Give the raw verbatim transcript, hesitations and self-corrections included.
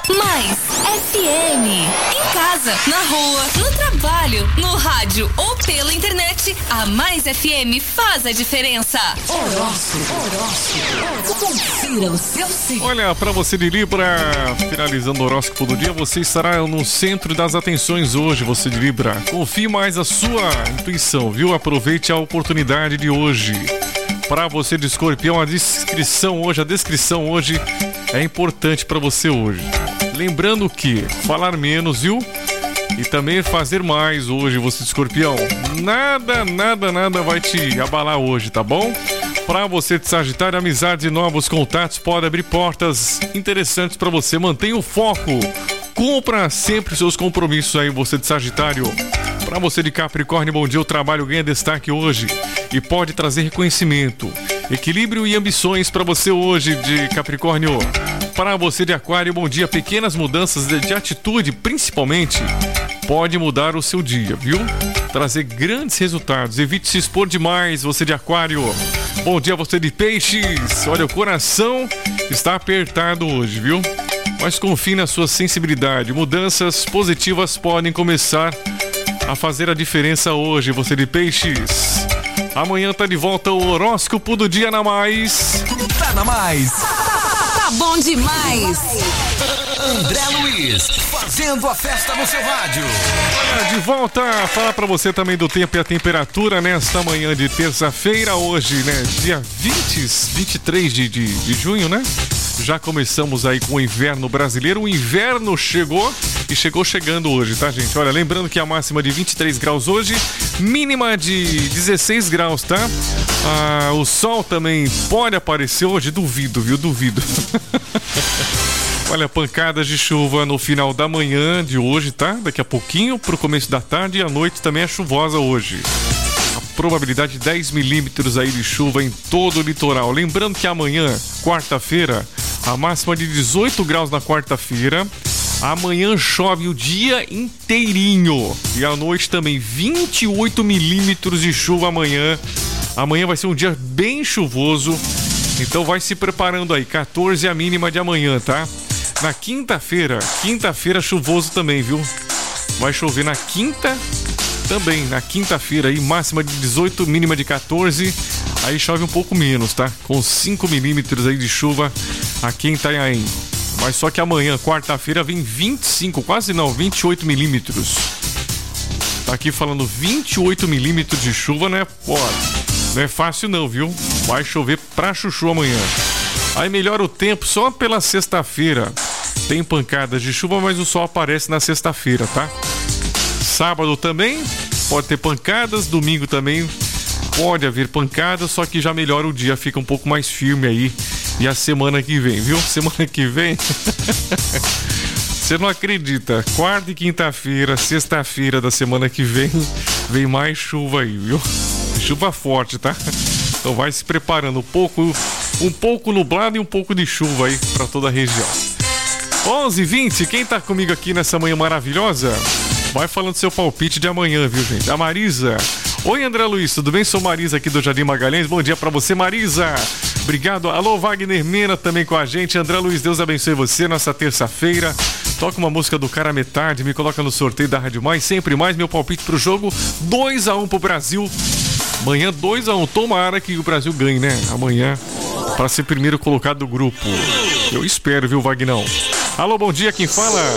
Mais F M. Em casa, na rua, no trabalho, no rádio ou pela internet, a Mais F M faz a diferença. Horóscopo, horóscopo. Confira o seu signo. Olha, para você de Libra, finalizando o horóscopo do dia, você estará no centro das atenções hoje, você de Libra. Confie mais a sua intuição, viu? Aproveite a oportunidade de hoje. Para você de Escorpião, a descrição hoje, a descrição hoje é importante para você hoje. Lembrando que falar menos, viu? E também fazer mais hoje, você de Escorpião. Nada, nada, nada vai te abalar hoje, tá bom? Para você de Sagitário, amizades e novos contatos podem abrir portas interessantes para você. Mantenha o foco. Cumpra sempre seus compromissos aí, você de Sagitário. Para você de Capricórnio, bom dia. O trabalho ganha destaque hoje e pode trazer reconhecimento, equilíbrio e ambições para você hoje de Capricórnio. Para você de Aquário, bom dia. Pequenas mudanças de, de atitude, principalmente, pode mudar o seu dia, viu? Trazer grandes resultados. Evite se expor demais, você de Aquário. Bom dia, você de Peixes. Olha, o coração está apertado hoje, viu? Mas confie na sua sensibilidade. Mudanças positivas podem começar a fazer a diferença hoje, você de Peixes. Amanhã tá de volta o horóscopo do dia na Mais. Tá na Mais. Tá bom demais. André Luiz, fazendo a festa no seu rádio. Olha, de volta a falar pra você também do tempo e a temperatura nesta manhã de terça-feira, hoje, né? Dia vinte, vinte e três de, de, de junho, né? Já começamos aí com o inverno brasileiro. O inverno chegou e chegou chegando hoje, tá, gente? Olha, lembrando que a máxima de vinte e três graus hoje, mínima de dezesseis graus, tá? Ah, o sol também pode aparecer hoje, duvido, viu? Duvido. Olha, pancadas de chuva no final da manhã de hoje, tá? Daqui a pouquinho pro começo da tarde, e a noite também é chuvosa hoje. A probabilidade de dez milímetros aí de chuva em todo o litoral. Lembrando que amanhã, quarta-feira, a máxima de dezoito graus na quarta-feira. Amanhã chove o dia inteirinho. E à noite também vinte e oito milímetros de chuva amanhã. Amanhã vai ser um dia bem chuvoso. Então vai se preparando aí. quatorze a mínima de amanhã, tá? Na quinta-feira, quinta-feira chuvoso também, viu? Vai chover na quinta também. Na quinta-feira aí, máxima de dezoito, mínima de quatorze. Aí chove um pouco menos, tá? Com cinco milímetros aí de chuva aqui em Itanhaém. Mas só que amanhã, quarta-feira, vem vinte e cinco, quase não, vinte e oito milímetros. Tá aqui falando vinte e oito milímetros de chuva, né? Pô, não é fácil não, viu? Vai chover pra chuchu amanhã. Aí melhora o tempo só pela sexta-feira. Tem pancadas de chuva, mas o sol aparece na sexta-feira, tá? Sábado também pode ter pancadas, domingo também pode haver pancadas, só que já melhora o dia, fica um pouco mais firme aí. E a semana que vem, viu? Semana que vem... Você não acredita. Quarta e quinta-feira, sexta-feira da semana que vem, vem mais chuva aí, viu? Chuva forte, tá? Então vai se preparando. Um pouco, um pouco nublado e um pouco de chuva aí pra toda a região. onze e vinte, quem tá comigo aqui nessa manhã maravilhosa? Vai falando seu palpite de amanhã, viu, gente? A Marisa. Oi, André Luiz, tudo bem? Sou Marisa aqui do Jardim Magalhães. Bom dia pra você, Marisa. Obrigado. Alô, Wagner Mena também com a gente. André Luiz, Deus abençoe você nessa terça-feira. Toca uma música do Cara Metade, me coloca no sorteio da Rádio Mais. Sempre mais, meu palpite pro jogo. dois a um pro Brasil. Amanhã dois a um. Tomara que o Brasil ganhe, né? Amanhã, para ser primeiro colocado do grupo. Eu espero, viu, Vagnão? Alô, bom dia, quem fala?